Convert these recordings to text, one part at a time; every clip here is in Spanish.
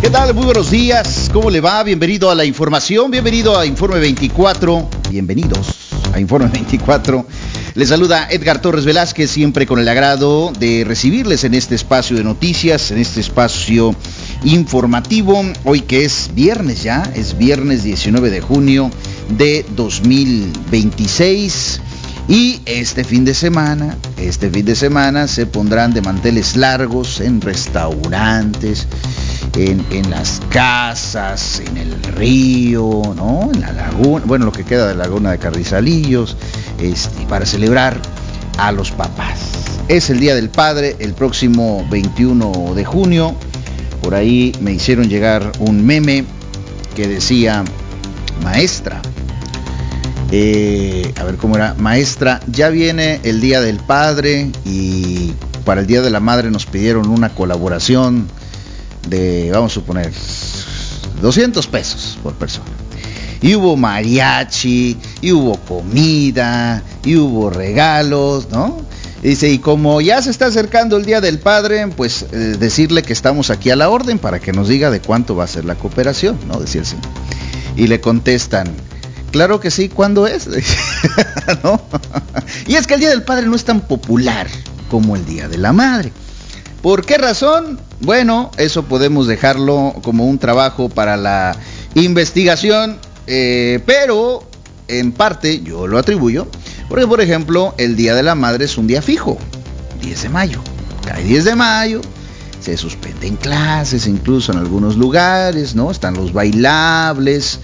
¿Qué tal? Muy buenos días. ¿Cómo le va? Bienvenido a la información. Bienvenido a Informe 24. Bienvenidos a Informe 24. Les saluda Edgar Torres Velázquez, siempre con el agrado de recibirles en este espacio de noticias, en este espacio informativo. Hoy que es viernes ya, es viernes 19 de junio de 2026. Y este fin de semana se pondrán de manteles largos en restaurantes, en las casas, en el río, ¿no? En la laguna, bueno, lo que queda de la laguna de Carrizalillos, para celebrar a los papás. Es el Día del Padre, el próximo 21 de junio. Por ahí me hicieron llegar un meme que decía: maestra, a ver cómo era, maestra, ya viene el Día del Padre y para el Día de la Madre nos pidieron una colaboración de, vamos a suponer, 200 pesos por persona. Y hubo mariachi, y hubo comida, y hubo regalos, ¿no? Dice, y como ya se está acercando el Día del Padre, pues decirle que estamos aquí a la orden para que nos diga de cuánto va a ser la cooperación, ¿no? Decía el señor. Y le contestan: claro que sí, ¿cuándo es? ¿No? Y es que el Día del Padre no es tan popular como el Día de la Madre. ¿Por qué razón? Bueno, eso podemos dejarlo como un trabajo para la investigación, pero en parte yo lo atribuyo, porque por ejemplo el Día de la Madre es un día fijo, 10 de mayo, cae 10 de mayo, se suspenden clases incluso en algunos lugares, ¿no? Están los bailables,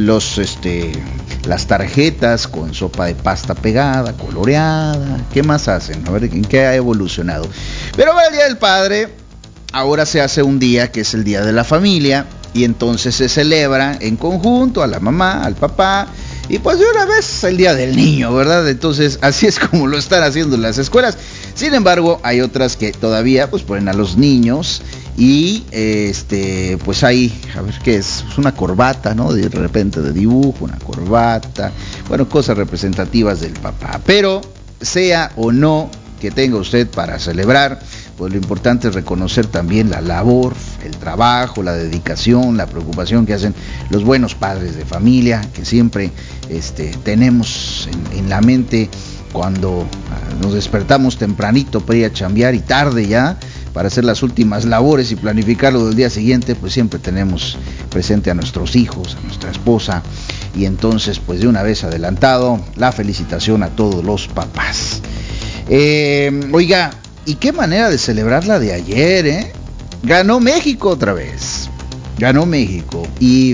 las tarjetas con sopa de pasta pegada, coloreada. ¿Qué más hacen? A ver, ¿en qué ha evolucionado? Pero para el Día del Padre, ahora se hace un día que es el Día de la Familia, y entonces se celebra en conjunto a la mamá, al papá, y pues de una vez el Día del Niño, ¿verdad? Entonces así es como lo están haciendo en las escuelas. Sin embargo, hay otras que todavía pues ponen a los niños y pues hay, a ver qué es una corbata, ¿no? De repente de dibujo, una corbata, bueno, cosas representativas del papá. Pero sea o no que tenga usted para celebrar, pues lo importante es reconocer también la labor, el trabajo, la dedicación, la preocupación que hacen los buenos padres de familia, que siempre tenemos en la mente cuando nos despertamos tempranito para ir a chambear y tarde ya para hacer las últimas labores y planificarlo del día siguiente, pues siempre tenemos presente a nuestros hijos, a nuestra esposa, y entonces pues de una vez adelantado la felicitación a todos los papás. Oiga, ¿y qué manera de celebrar la de ayer, eh? Ganó México otra vez. Ganó México. Y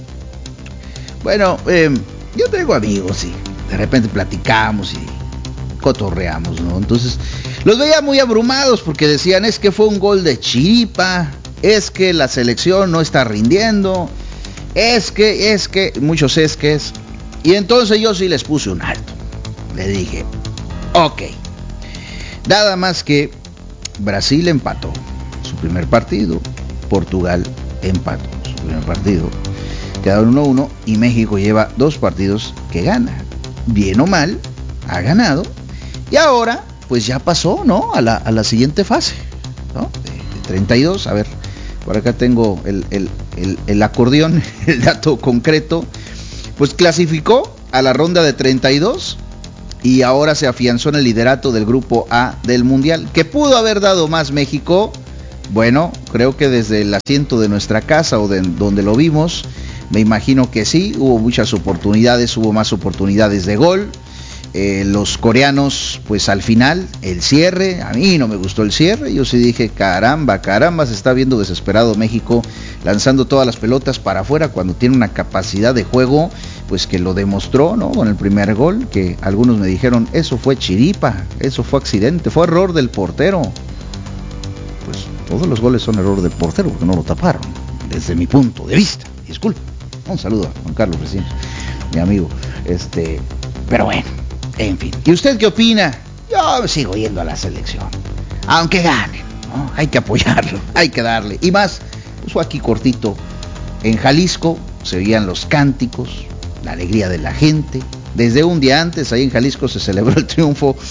bueno, yo tengo amigos y de repente platicamos y cotorreamos, ¿no? Entonces los veía muy abrumados porque decían: es que fue un gol de chiripa, es que la selección no está rindiendo, es que, muchos es que es. Y entonces yo sí les puse un alto. Le dije: ok, nada más que Brasil empató su primer partido, Portugal empató su primer partido, quedaron 1-1 y México lleva 2 partidos que gana. Bien o mal, ha ganado y ahora pues ya pasó, ¿no? A la siguiente fase, ¿no? De 32, a ver, por acá tengo el acordeón, el dato concreto, pues clasificó a la ronda de 32 y ahora se afianzó en el liderato del grupo A del Mundial. ¿Que pudo haber dado más México? Bueno, creo que desde el asiento de nuestra casa o de donde lo vimos, me imagino que sí, hubo muchas oportunidades, hubo más oportunidades de gol. Los coreanos, pues al final, el cierre, a mí no me gustó el cierre, yo sí dije: caramba, se está viendo desesperado México, lanzando todas las pelotas para afuera cuando tiene una capacidad de juego, pues que lo demostró, ¿no? Con el primer gol, que algunos me dijeron: eso fue chiripa, eso fue accidente, fue error del portero. Pues todos los goles son error del portero porque no lo taparon, desde mi punto de vista. Disculpe, un saludo a Juan Carlos Recién, mi amigo, pero bueno, en fin. ¿Y usted qué opina? Yo sigo yendo a la selección, aunque ganen, ¿no? Hay que apoyarlo, hay que darle. Y más, pues fue aquí cortito, en Jalisco, se oían los cánticos, la alegría de la gente. Desde un día antes, ahí en Jalisco, se celebró el triunfo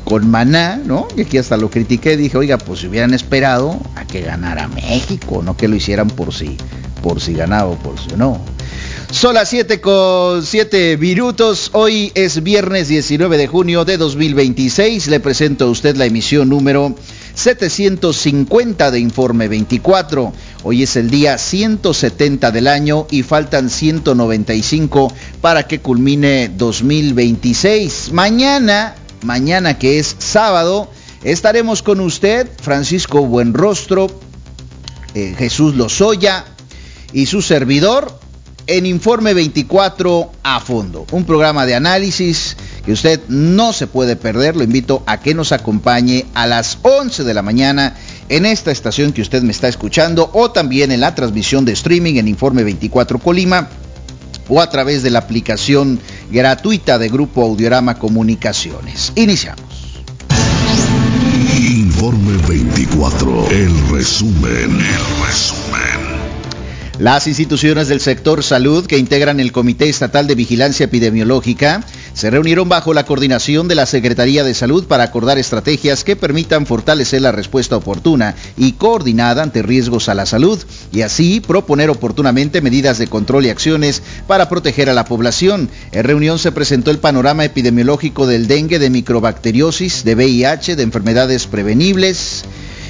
con Maná, ¿no? Y aquí hasta lo critiqué, dije, oiga, pues si hubieran esperado a que ganara México, no que lo hicieran por si ganaba o por si no. Son las 7:07. Hoy es viernes 19 de junio de 2026. Le presento a usted la emisión número 750 de Informe 24. Hoy es el día 170 del año y faltan 195 para que culmine 2026. Mañana que es sábado, estaremos con usted, Francisco Buenrostro, Jesús Lozoya y su servidor, en Informe 24 a fondo, un programa de análisis que usted no se puede perder. Lo invito a que nos acompañe a las 11 de la mañana en esta estación que usted me está escuchando, o también en la transmisión de streaming en Informe 24 Colima, o a través de la aplicación gratuita de Grupo Audiorama Comunicaciones. Iniciamos. Informe 24, el resumen. Las instituciones del sector salud que integran el Comité Estatal de Vigilancia Epidemiológica se reunieron bajo la coordinación de la Secretaría de Salud para acordar estrategias que permitan fortalecer la respuesta oportuna y coordinada ante riesgos a la salud y así proponer oportunamente medidas de control y acciones para proteger a la población. En reunión se presentó el panorama epidemiológico del dengue, de microbacteriosis, de VIH, de enfermedades prevenibles.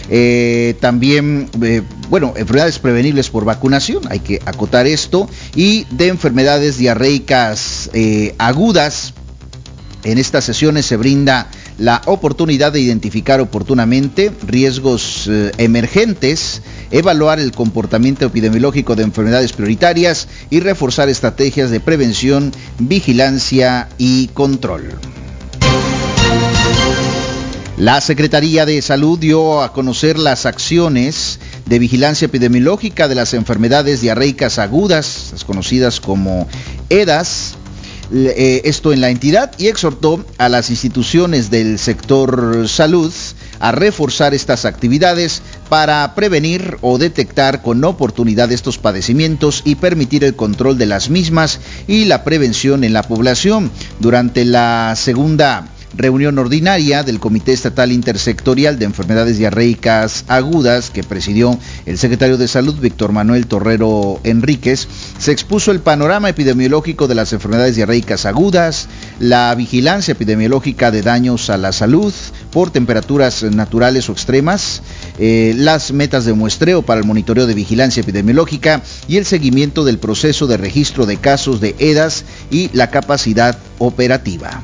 Enfermedades prevenibles por vacunación, hay que acotar esto, y de enfermedades diarreicas agudas. En estas sesiones se brinda la oportunidad de identificar oportunamente riesgos emergentes, evaluar el comportamiento epidemiológico de enfermedades prioritarias y reforzar estrategias de prevención, vigilancia y control. La Secretaría de Salud dio a conocer las acciones de vigilancia epidemiológica de las enfermedades diarreicas agudas, las conocidas como EDAs, esto en la entidad, y exhortó a las instituciones del sector salud a reforzar estas actividades para prevenir o detectar con oportunidad estos padecimientos y permitir el control de las mismas y la prevención en la población. Durante la segunda reunión ordinaria del Comité Estatal Intersectorial de Enfermedades Diarreicas Agudas, que presidió el secretario de Salud, Víctor Manuel Torrero Enríquez, se expuso el panorama epidemiológico de las enfermedades diarreicas agudas, la vigilancia epidemiológica de daños a la salud por temperaturas naturales o extremas, las metas de muestreo para el monitoreo de vigilancia epidemiológica y el seguimiento del proceso de registro de casos de EDAs y la capacidad operativa.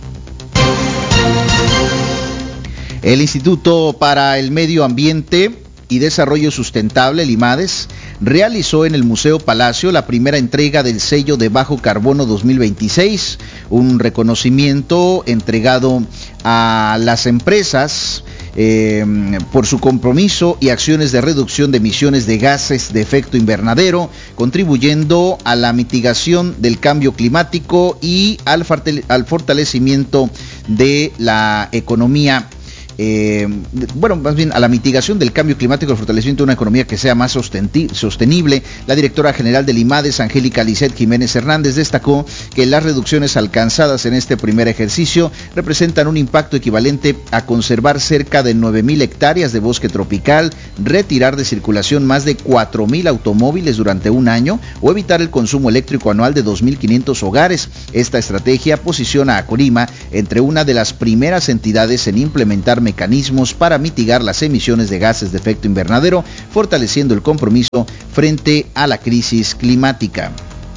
El Instituto para el Medio Ambiente y Desarrollo Sustentable, el IMADES, realizó en el Museo Palacio la primera entrega del sello de Bajo Carbono 2026, un reconocimiento entregado a las empresas por su compromiso y acciones de reducción de emisiones de gases de efecto invernadero, contribuyendo a la mitigación del cambio climático y al fortalecimiento de la economía. Más bien a la mitigación del cambio climático y el fortalecimiento de una economía que sea más sostenible. La directora general del IMADES, Angélica Lisset Jiménez Hernández, destacó que las reducciones alcanzadas en este primer ejercicio representan un impacto equivalente a conservar cerca de 9,000 hectáreas de bosque tropical, retirar de circulación más de 4,000 automóviles durante un año o evitar el consumo eléctrico anual de 2,500 hogares. Esta estrategia posiciona a Colima entre una de las primeras entidades en implementar mecanismos para mitigar las emisiones de gases de efecto invernadero, fortaleciendo el compromiso frente a la crisis climática.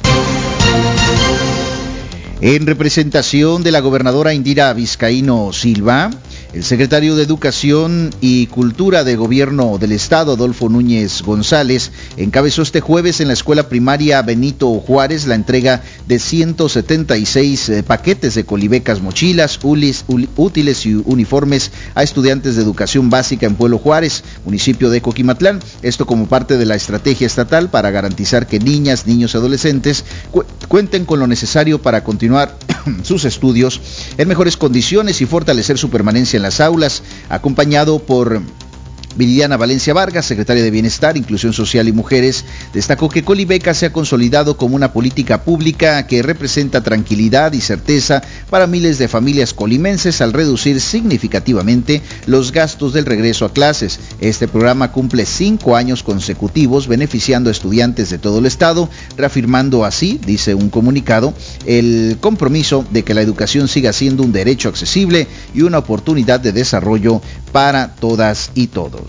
En representación de la gobernadora Indira Vizcaíno Silva, el secretario de Educación y Cultura de Gobierno del Estado, Adolfo Núñez González, encabezó este jueves en la escuela primaria Benito Juárez la entrega de 176 paquetes de colibecas, mochilas, útiles y uniformes a estudiantes de educación básica en Pueblo Juárez, municipio de Coquimatlán. Esto como parte de la estrategia estatal para garantizar que niñas, niños y adolescentes cuenten con lo necesario para continuar sus estudios en mejores condiciones y fortalecer su permanencia en las aulas, acompañado por Viridiana Valencia Vargas, secretaria de Bienestar, Inclusión Social y Mujeres, destacó que Colibeca se ha consolidado como una política pública que representa tranquilidad y certeza para miles de familias colimenses al reducir significativamente los gastos del regreso a clases. Este programa cumple 5 años consecutivos beneficiando a estudiantes de todo el estado, reafirmando así, dice un comunicado, el compromiso de que la educación siga siendo un derecho accesible y una oportunidad de desarrollo para todas y todos.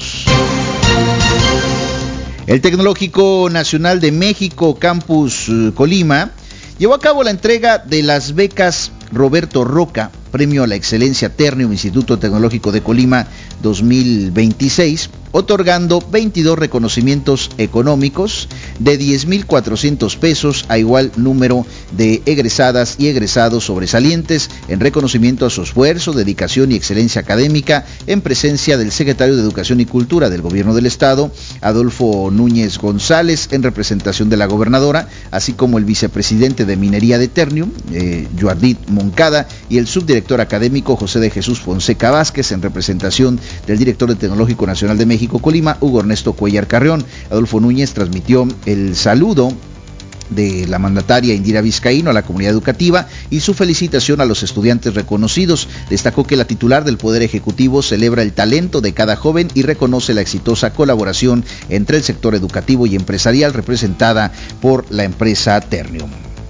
El Tecnológico Nacional de México, Campus Colima, llevó a cabo la entrega de las becas Roberto Roca, Premio a la Excelencia Ternium Instituto Tecnológico de Colima 2026, otorgando 22 reconocimientos económicos de 10,400 pesos a igual número de egresadas y egresados sobresalientes en reconocimiento a su esfuerzo, dedicación y excelencia académica, en presencia del secretario de Educación y Cultura del Gobierno del Estado, Adolfo Núñez González, en representación de la gobernadora, así como el vicepresidente de Minería de Ternium, Joardit Moncada, y el subdirector académico José de Jesús Fonseca Vázquez, en representación del director del Tecnológico Nacional de México Colima, Hugo Ernesto Cuellar Carrión. Adolfo Núñez transmitió el saludo de la mandataria Indira Vizcaíno a la comunidad educativa y su felicitación a los estudiantes reconocidos. Destacó que la titular del Poder Ejecutivo celebra el talento de cada joven y reconoce la exitosa colaboración entre el sector educativo y empresarial representada por la empresa Ternium.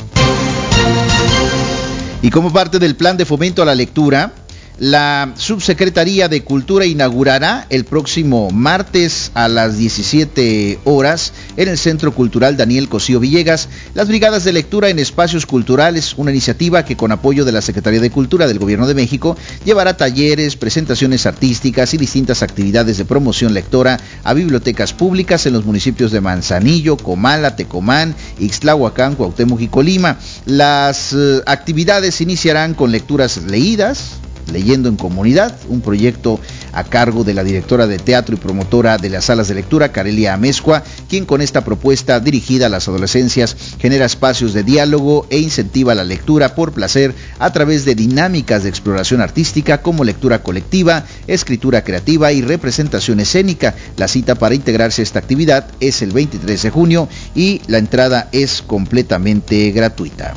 Y como parte del plan de fomento a la lectura, la Subsecretaría de Cultura inaugurará el próximo martes a las 17 horas en el Centro Cultural Daniel Cosío Villegas las brigadas de lectura en espacios culturales, una iniciativa que con apoyo de la Secretaría de Cultura del Gobierno de México llevará talleres, presentaciones artísticas y distintas actividades de promoción lectora a bibliotecas públicas en los municipios de Manzanillo, Comala, Tecomán, Ixtlahuacán, Cuauhtémoc y Colima. Las actividades iniciarán con lecturas leídas, Leyendo en Comunidad, un proyecto a cargo de la directora de teatro y promotora de las salas de lectura, Carelia Amezcua, quien con esta propuesta dirigida a las adolescencias genera espacios de diálogo e incentiva la lectura por placer a través de dinámicas de exploración artística como lectura colectiva, escritura creativa y representación escénica. La cita para integrarse a esta actividad es el 23 de junio y la entrada es completamente gratuita.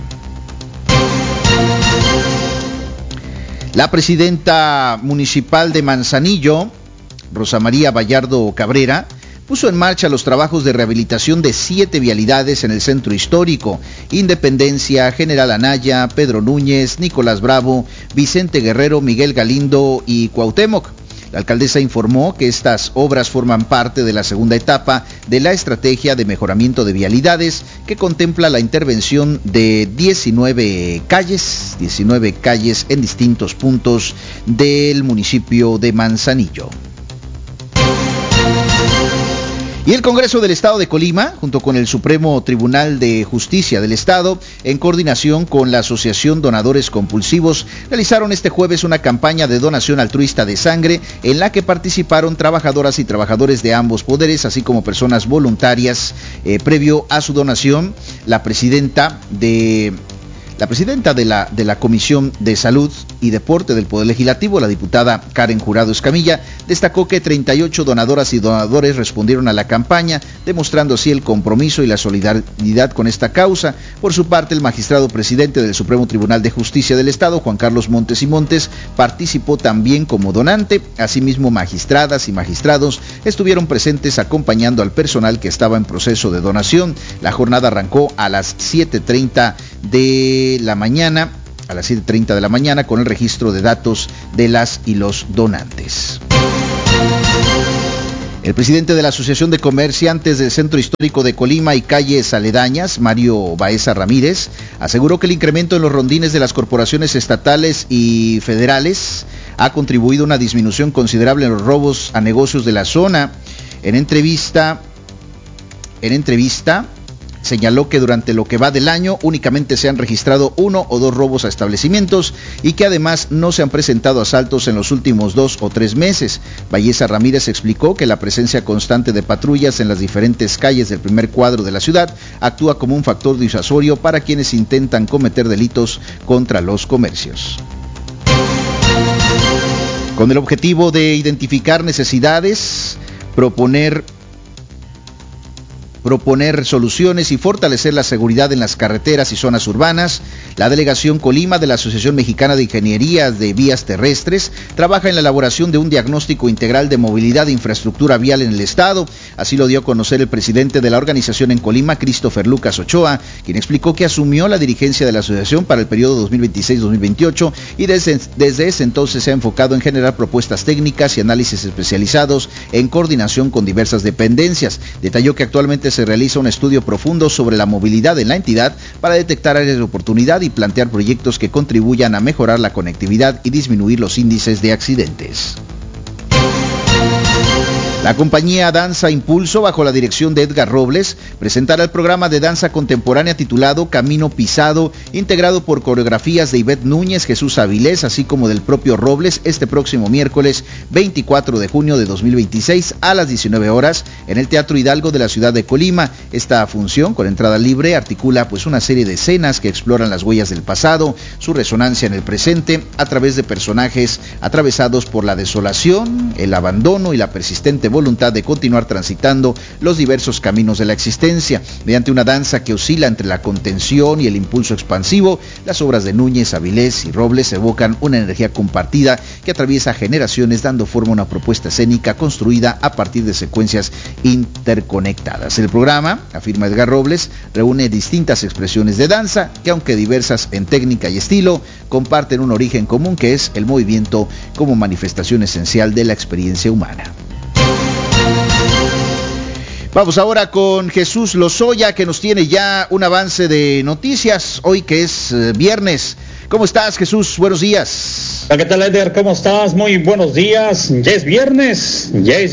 La presidenta municipal de Manzanillo, Rosa María Vallardo Cabrera, puso en marcha los trabajos de rehabilitación de 7 vialidades en el centro histórico: Independencia, General Anaya, Pedro Núñez, Nicolás Bravo, Vicente Guerrero, Miguel Galindo y Cuauhtémoc. La alcaldesa informó que estas obras forman parte de la segunda etapa de la estrategia de mejoramiento de vialidades, que contempla la intervención de 19 calles en distintos puntos del municipio de Manzanillo. Y el Congreso del Estado de Colima, junto con el Supremo Tribunal de Justicia del Estado, en coordinación con la Asociación Donadores Compulsivos, realizaron este jueves una campaña de donación altruista de sangre en la que participaron trabajadoras y trabajadores de ambos poderes, así como personas voluntarias. Previo a su donación, la presidenta de la Comisión de Salud y Deporte del Poder Legislativo, la diputada Karen Jurado Escamilla, destacó que 38 donadoras y donadores respondieron a la campaña, demostrando así el compromiso y la solidaridad con esta causa. Por su parte, el magistrado presidente del Supremo Tribunal de Justicia del Estado, Juan Carlos Montes y Montes, participó también como donante. Asimismo, magistradas y magistrados estuvieron presentes acompañando al personal que estaba en proceso de donación. La jornada arrancó a las 7:30 de la mañana, con el registro de datos de las y los donantes. El presidente de la Asociación de Comerciantes del Centro Histórico de Colima y calles aledañas, Mario Baeza Ramírez, aseguró que el incremento en los rondines de las corporaciones estatales y federales ha contribuido a una disminución considerable en los robos a negocios de la zona. En entrevista, señaló que durante lo que va del año únicamente se han registrado 1 o 2 robos a establecimientos y que además no se han presentado asaltos en los últimos 2 o 3 meses. Baeza Ramírez explicó que la presencia constante de patrullas en las diferentes calles del primer cuadro de la ciudad actúa como un factor disuasorio para quienes intentan cometer delitos contra los comercios. Con el objetivo de identificar necesidades, proponer soluciones y fortalecer la seguridad en las carreteras y zonas urbanas. La Delegación Colima de la Asociación Mexicana de Ingeniería de Vías Terrestres trabaja en la elaboración de un diagnóstico integral de movilidad e infraestructura vial en el estado. Así lo dio a conocer el presidente de la organización en Colima, Christopher Lucas Ochoa, quien explicó que asumió la dirigencia de la asociación para el periodo 2026-2028 y desde ese entonces se ha enfocado en generar propuestas técnicas y análisis especializados en coordinación con diversas dependencias. Detalló que actualmente se realiza un estudio profundo sobre la movilidad en la entidad para detectar áreas de oportunidad y plantear proyectos que contribuyan a mejorar la conectividad y disminuir los índices de accidentes. La compañía Danza Impulso, bajo la dirección de Edgar Robles, presentará el programa de danza contemporánea titulado Camino Pisado, integrado por coreografías de Ivette Núñez, Jesús Avilés, así como del propio Robles, este próximo miércoles 24 de junio de 2026 a las 19 horas en el Teatro Hidalgo de la ciudad de Colima. Esta función, con entrada libre, articula pues una serie de escenas que exploran las huellas del pasado, su resonancia en el presente, a través de personajes atravesados por la desolación, el abandono y la persistente voluntad de continuar transitando los diversos caminos de la existencia. Mediante una danza que oscila entre la contención y el impulso expansivo, las obras de Núñez, Avilés y Robles evocan una energía compartida que atraviesa generaciones, dando forma a una propuesta escénica construida a partir de secuencias interconectadas. El programa, afirma Edgar Robles, reúne distintas expresiones de danza que, aunque diversas en técnica y estilo, comparten un origen común, que es el movimiento como manifestación esencial de la experiencia humana. Vamos ahora con Jesús Lozoya, que nos tiene ya un avance de noticias, hoy que es viernes. ¿Cómo estás, Jesús? Buenos días. ¿Qué tal, Eder? ¿Cómo estás? Muy buenos días. Ya es viernes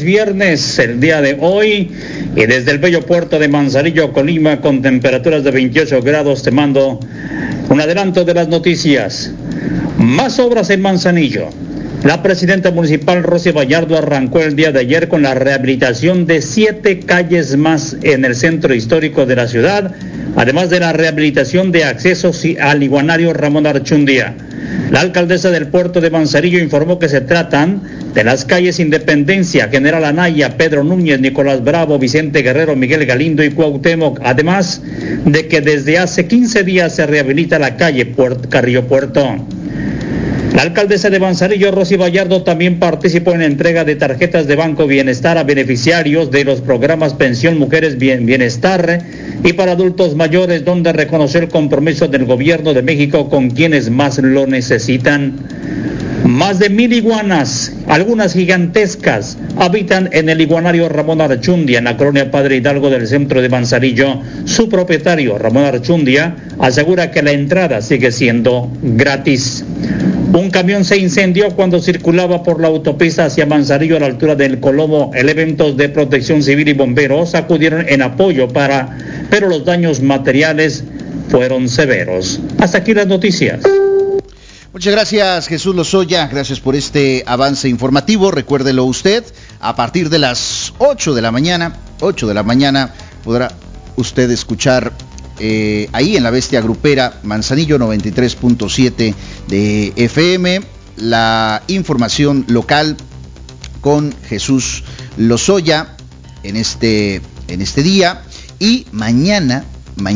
el día de hoy, y desde el bello puerto de Manzanillo, Colima, con temperaturas de 28 grados, te mando un adelanto de las noticias. Más obras en Manzanillo. La presidenta municipal Rosy Vallardo arrancó el día de ayer con la rehabilitación de 7 calles más en el centro histórico de la ciudad, además de la rehabilitación de accesos al iguanario Ramón Archundia. La alcaldesa del puerto de Manzanillo informó que se tratan de las calles Independencia, General Anaya, Pedro Núñez, Nicolás Bravo, Vicente Guerrero, Miguel Galindo y Cuauhtémoc, además de que desde hace 15 días se rehabilita la calle Carrillo Puerto. La alcaldesa de Manzanillo, Rosy Vallardo, también participó en la entrega de tarjetas de Banco Bienestar a beneficiarios de los programas Pensión Mujeres Bienestar y para adultos mayores, donde reconoció el compromiso del gobierno de México con quienes más lo necesitan. Más de 1,000 iguanas, algunas gigantescas, habitan en el iguanario Ramón Archundia, en la colonia Padre Hidalgo del centro de Manzanillo. Su propietario, Ramón Archundia, asegura que la entrada sigue siendo gratis. Un camión se incendió cuando circulaba por la autopista hacia Manzanillo a la altura del Colomo. Elementos de Protección Civil y bomberos acudieron en apoyo pero los daños materiales fueron severos. Hasta aquí las noticias. Muchas gracias, Jesús Lozoya, gracias por este avance informativo. Recuérdelo usted, a partir de las 8 de la mañana podrá usted escuchar ahí en la Bestia Grupera, Manzanillo 93.7 de FM, la información local con Jesús Lozoya en este día. Y mañana,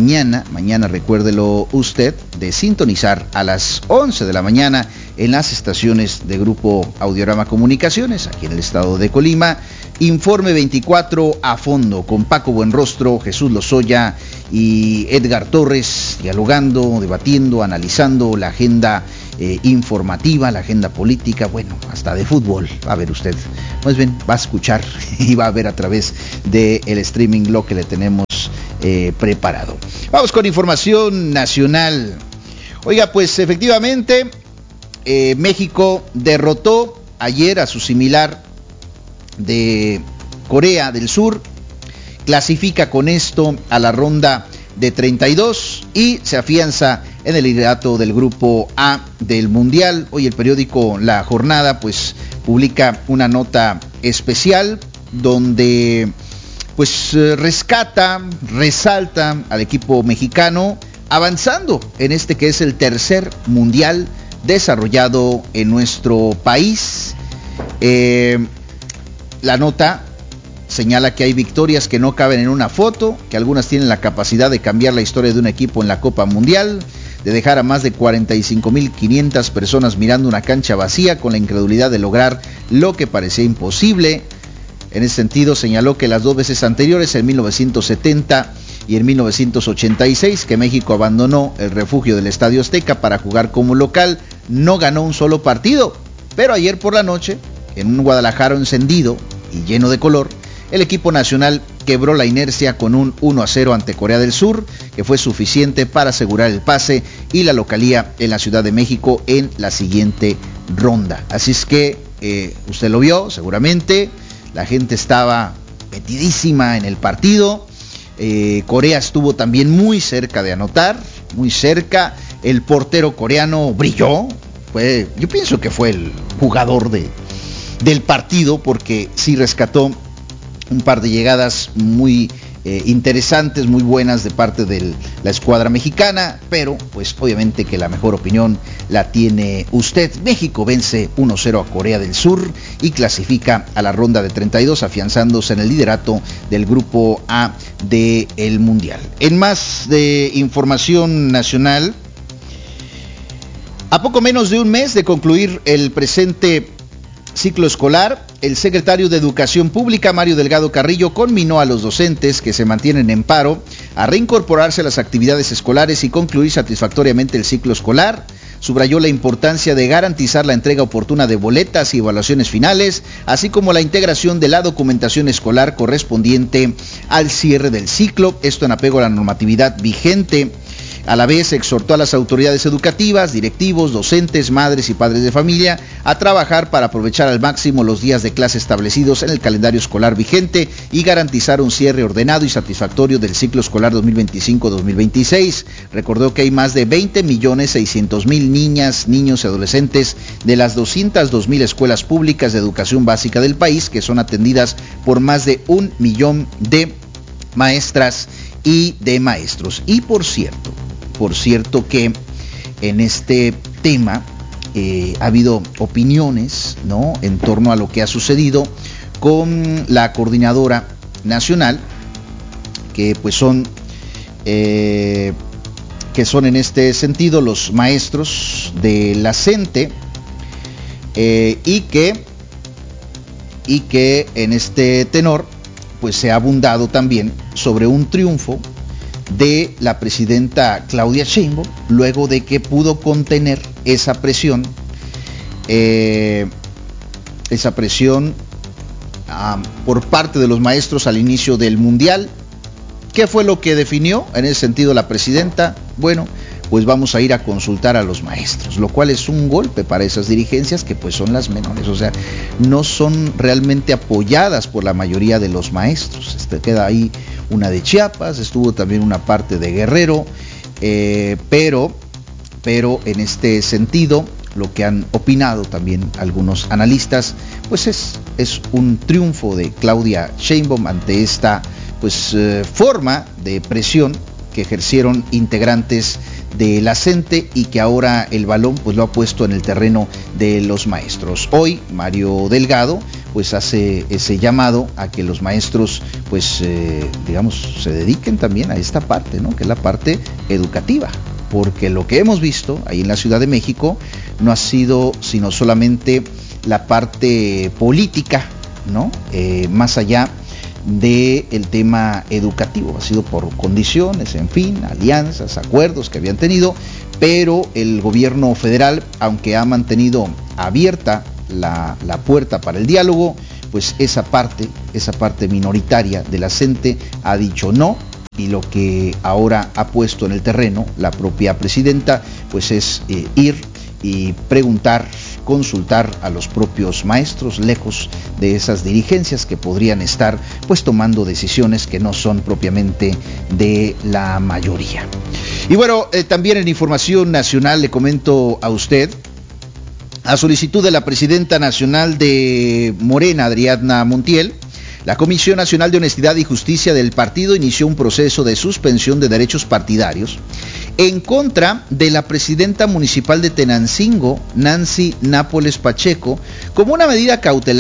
recuérdelo usted, de sintonizar a las 11 de la mañana en las estaciones de Grupo Audiorama Comunicaciones, aquí en el estado de Colima, Informe 24 a fondo, con Paco Buenrostro, Jesús Lozoya y Edgar Torres, dialogando, debatiendo, analizando la agenda informativa, la agenda política, bueno, hasta de fútbol, va a ver usted, más bien va a escuchar y va a ver a través del streaming lo que le tenemos preparado. Vamos con información nacional. Oiga, pues efectivamente México derrotó ayer a su similar de Corea del Sur, clasifica con esto a la ronda de 32 y se afianza en el liderato del grupo A del Mundial. Hoy el periódico La Jornada pues publica una nota especial donde pues resalta al equipo mexicano avanzando en este que es el tercer mundial desarrollado en nuestro país. La nota señala que hay victorias que no caben en una foto, que algunas tienen la capacidad de cambiar la historia de un equipo en la Copa Mundial, de dejar a más de 45.500 personas mirando una cancha vacía con la incredulidad de lograr lo que parecía imposible. En ese sentido, señaló que las dos veces anteriores, en 1970 y en 1986, que México abandonó el refugio del Estadio Azteca para jugar como local, no ganó un solo partido. Pero ayer por la noche, en un Guadalajara encendido y lleno de color, el equipo nacional quebró la inercia con un 1-0 ante Corea del Sur, que fue suficiente para asegurar el pase y la localía en la Ciudad de México en la siguiente ronda. Así es que usted lo vio seguramente, la gente estaba metidísima en el partido. Corea estuvo también muy cerca de anotar, muy cerca. El portero coreano brilló, yo pienso que fue el jugador del partido, porque sí rescató un par de llegadas muy interesantes, muy buenas de parte de la escuadra mexicana, pero pues obviamente que la mejor opinión la tiene usted. México vence 1-0 a Corea del Sur y clasifica a la ronda de 32, afianzándose en el liderato del grupo A del Mundial. En más de información nacional, a poco menos de un mes de concluir el presente ciclo escolar, el secretario de Educación Pública, Mario Delgado Carrillo, conminó a los docentes que se mantienen en paro a reincorporarse a las actividades escolares y concluir satisfactoriamente el ciclo escolar. Subrayó la importancia de garantizar la entrega oportuna de boletas y evaluaciones finales, así como la integración de la documentación escolar correspondiente al cierre del ciclo, esto en apego a la normatividad vigente. A la vez exhortó a las autoridades educativas, directivos, docentes, madres y padres de familia a trabajar para aprovechar al máximo los días de clase establecidos en el calendario escolar vigente y garantizar un cierre ordenado y satisfactorio del ciclo escolar 2025-2026. Recordó que hay más de 20.600.000 niñas, niños y adolescentes de las 202.000 escuelas públicas de educación básica del país que son atendidas por más de 1 millón de maestras y de maestros. Y por cierto que en este tema ha habido opiniones, ¿no?, en torno a lo que ha sucedido con la coordinadora nacional, que pues son en este sentido los maestros de la CENTE, y que en este tenor pues se ha abundado también sobre un triunfo de la presidenta Claudia Sheinbaum, luego de que pudo contener esa presión por parte de los maestros al inicio del Mundial. ¿Qué fue lo que definió en ese sentido la presidenta? Bueno, pues vamos a ir a consultar a los maestros, lo cual es un golpe para esas dirigencias que pues son las menores, o sea, no son realmente apoyadas por la mayoría de los maestros. Queda ahí una de Chiapas, estuvo también una parte de Guerrero, pero en este sentido, lo que han opinado también algunos analistas, pues es un triunfo de Claudia Sheinbaum ante esta forma de presión que ejercieron integrantes de la CENTE y que ahora el balón pues lo ha puesto en el terreno de los maestros. Hoy Mario Delgado pues hace ese llamado a que los maestros se dediquen también a esta parte, ¿no?, que es la parte educativa, porque lo que hemos visto ahí en la Ciudad de México no ha sido sino solamente la parte política, ¿no?, más allá del tema educativo, ha sido por condiciones, en fin, alianzas, acuerdos que habían tenido, pero el gobierno federal, aunque ha mantenido abierta la puerta para el diálogo, pues esa parte minoritaria de la CENTE ha dicho no, y lo que ahora ha puesto en el terreno la propia presidenta pues es ir y preguntar, consultar a los propios maestros, lejos de esas dirigencias que podrían estar pues tomando decisiones que no son propiamente de la mayoría. Y bueno, también en información nacional le comento a usted, a solicitud de la presidenta nacional de Morena, Adriana Montiel, la Comisión Nacional de Honestidad y Justicia del partido inició un proceso de suspensión de derechos partidarios en contra de la presidenta municipal de Tenancingo, Nancy Nápoles Pacheco, como una medida cautelar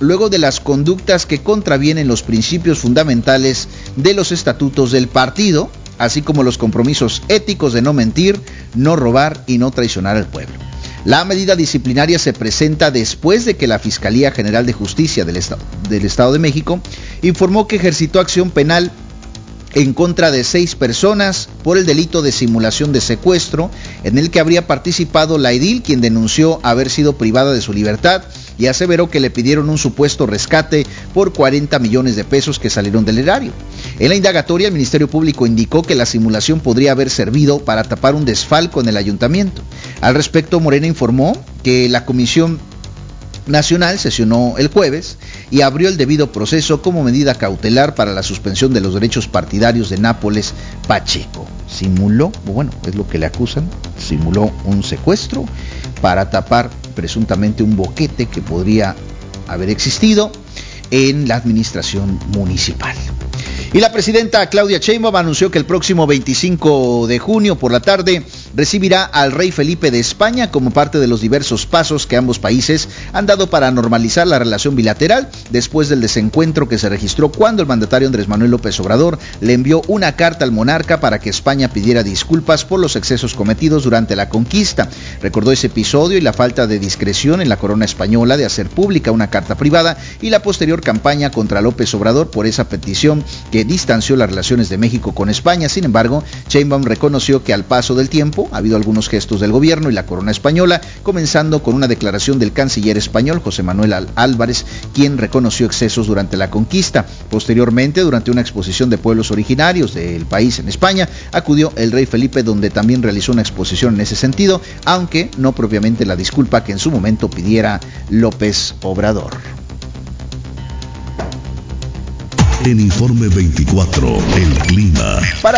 luego de las conductas que contravienen los principios fundamentales de los estatutos del partido, así como los compromisos éticos de no mentir, no robar y no traicionar al pueblo. La medida disciplinaria se presenta después de que la Fiscalía General de Justicia del Estado de México informó que ejercitó acción penal en contra de 6 personas por el delito de simulación de secuestro, en el que habría participado la edil, quien denunció haber sido privada de su libertad y aseveró que le pidieron un supuesto rescate por 40 millones de pesos que salieron del erario. En la indagatoria, el Ministerio Público indicó que la simulación podría haber servido para tapar un desfalco en el ayuntamiento. Al respecto, Morena informó que la Comisión Nacional sesionó el jueves y abrió el debido proceso como medida cautelar para la suspensión de los derechos partidarios de Nápoles Pacheco. Simuló, bueno, es lo que le acusan, simuló un secuestro para tapar presuntamente un boquete que podría haber existido en la administración municipal. Y la presidenta Claudia Sheinbaum anunció que el próximo 25 de junio por la tarde recibirá al rey Felipe de España como parte de los diversos pasos que ambos países han dado para normalizar la relación bilateral después del desencuentro que se registró cuando el mandatario Andrés Manuel López Obrador le envió una carta al monarca para que España pidiera disculpas por los excesos cometidos durante la conquista. Recordó ese episodio y la falta de discreción en la corona española de hacer pública una carta privada y la posterior campaña contra López Obrador por esa petición que distanció las relaciones de México con España. Sin embargo, Sheinbaum reconoció que al paso del tiempo ha habido algunos gestos del gobierno y la corona española, comenzando con una declaración del canciller español José Manuel Álvarez, quien reconoció excesos durante la conquista. Posteriormente, durante una exposición de pueblos originarios del país en España, acudió el rey Felipe, donde también realizó una exposición en ese sentido, aunque no propiamente la disculpa que en su momento pidiera López Obrador. En Informe 24, el clima.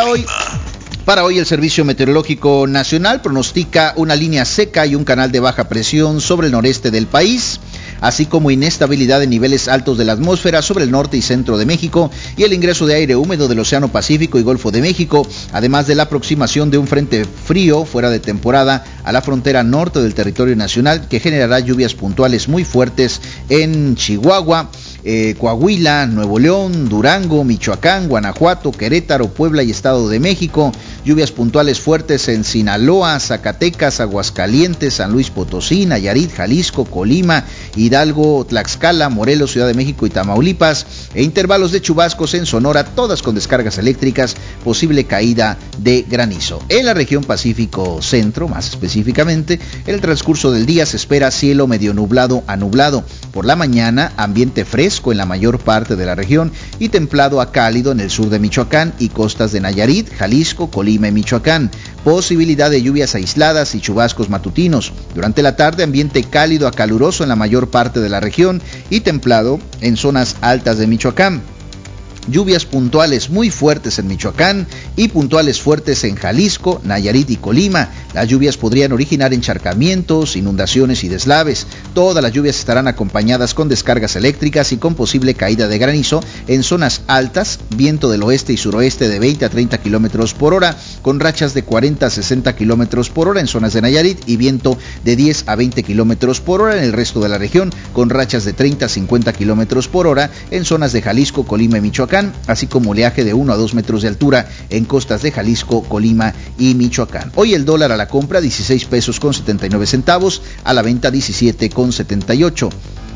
Para hoy el Servicio Meteorológico Nacional pronostica una línea seca y un canal de baja presión sobre el noreste del país, así como inestabilidad en niveles altos de la atmósfera sobre el norte y centro de México y el ingreso de aire húmedo del Océano Pacífico y Golfo de México, además de la aproximación de un frente frío fuera de temporada a la frontera norte del territorio nacional, que generará lluvias puntuales muy fuertes en Chihuahua, Coahuila, Nuevo León, Durango, Michoacán, Guanajuato, Querétaro, Puebla y Estado de México, lluvias puntuales fuertes en Sinaloa, Zacatecas, Aguascalientes, San Luis Potosí, Nayarit, Jalisco, Colima, Hidalgo, Tlaxcala, Morelos, Ciudad de México y Tamaulipas, e intervalos de chubascos en Sonora, todas con descargas eléctricas, posible caída de granizo. En la región Pacífico Centro, más específicamente, en el transcurso del día se espera cielo medio nublado a nublado. Por la mañana, ambiente fresco en la mayor parte de la región y templado a cálido en el sur de Michoacán y costas de Nayarit, Jalisco, Colima y Michoacán. Posibilidad de lluvias aisladas y chubascos matutinos. Durante la tarde, ambiente cálido a caluroso en la mayor parte de la región y templado en zonas altas de Michoacán. Lluvias puntuales muy fuertes en Michoacán y puntuales fuertes en Jalisco, Nayarit y Colima. Las lluvias podrían originar encharcamientos, inundaciones y deslaves. Todas las lluvias estarán acompañadas con descargas eléctricas y con posible caída de granizo en zonas altas, viento del oeste y suroeste de 20 a 30 kilómetros por hora, con rachas de 40 a 60 kilómetros por hora en zonas de Nayarit y viento de 10 a 20 kilómetros por hora en el resto de la región, con rachas de 30 a 50 kilómetros por hora en zonas de Jalisco, Colima y Michoacán, así como oleaje de 1 a 2 metros de altura en costas de Jalisco, Colima y Michoacán. Hoy el dólar a la compra 16 pesos con 79 centavos, a la venta 17 con 78.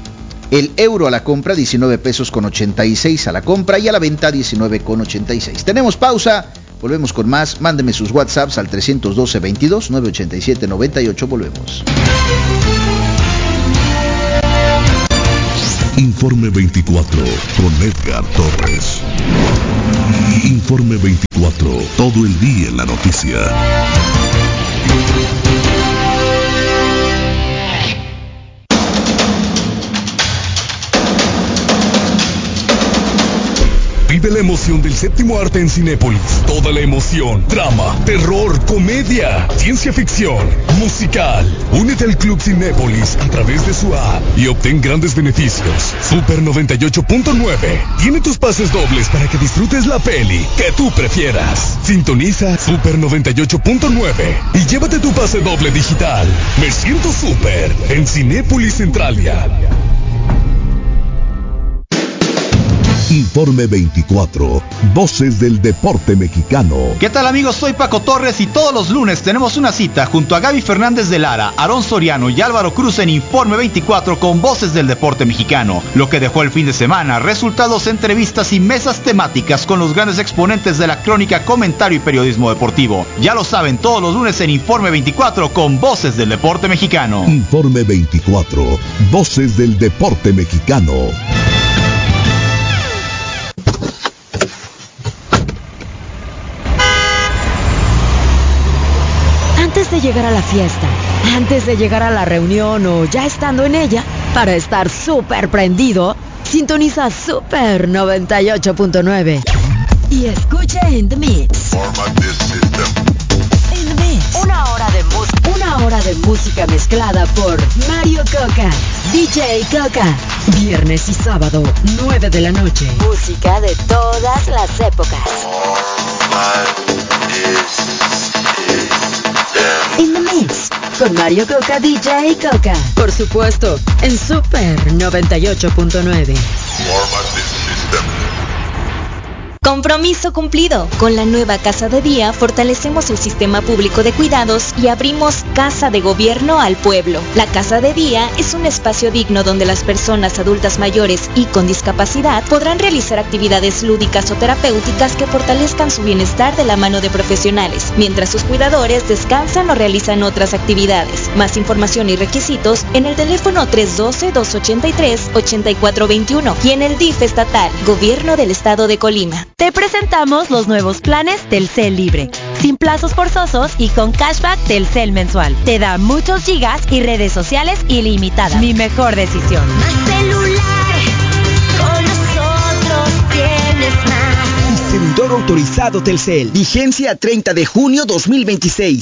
El euro a la compra 19 pesos con 86 a la compra y a la venta 19 con 86. Tenemos pausa, volvemos con más. Mándeme sus WhatsApps al 312 22 987 98. Volvemos. Informe 24 con Edgar Torres. Informe 24, todo el día en la noticia. Vive la emoción del séptimo arte en Cinépolis. Toda la emoción, drama, terror, comedia, ciencia ficción, musical. Únete al Club Cinépolis a través de su app y obtén grandes beneficios. Super 98.9 tiene tus pases dobles para que disfrutes la peli que tú prefieras. Sintoniza Super 98.9 y llévate tu pase doble digital. Me siento super en Cinépolis Centralia. Informe 24. Voces del deporte mexicano. ¿Qué tal, amigos? Soy Paco Torres y todos los lunes tenemos una cita junto a Gaby Fernández de Lara, Aarón Soriano y Álvaro Cruz en Informe 24 con Voces del deporte mexicano. Lo que dejó el fin de semana, resultados, entrevistas y mesas temáticas con los grandes exponentes de la crónica, comentario y periodismo deportivo. Ya lo saben, todos los lunes en Informe 24 con Voces del deporte mexicano. Informe 24. Voces del deporte mexicano. Antes de llegar a la fiesta, antes de llegar a la reunión o ya estando en ella, para estar súper prendido, sintoniza Super 98.9 y escucha In The Mix. In The Mix. Una hora de música mezclada por Mario Coca, DJ Coca. Viernes y sábado, 9 de la noche. Música de todas las épocas. In The Mix, con Mario Coca, DJ Coca. Por supuesto, en Super 98.9. Compromiso cumplido. Con la nueva Casa de Día fortalecemos el sistema público de cuidados y abrimos Casa de Gobierno al pueblo. La Casa de Día es un espacio digno donde las personas adultas mayores y con discapacidad podrán realizar actividades lúdicas o terapéuticas que fortalezcan su bienestar de la mano de profesionales, mientras sus cuidadores descansan o realizan otras actividades. Más información y requisitos en el teléfono 312-283-8421 y en el DIF estatal, Gobierno del Estado de Colima. Te presentamos los nuevos planes Telcel Libre, sin plazos forzosos y con cashback Telcel mensual. Te da muchos gigas y redes sociales ilimitadas. Mi mejor decisión. Más celular, con nosotros tienes más. Distribuidor autorizado Telcel. Vigencia 30 de junio 2026.